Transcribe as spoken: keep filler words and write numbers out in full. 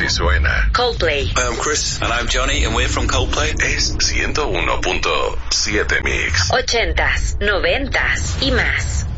así suena. Coldplay. Hi, I'm Chris. And I'm Johnny, and we're from Coldplay. Es ciento uno punto siete Mix. Ochentas, noventas y más.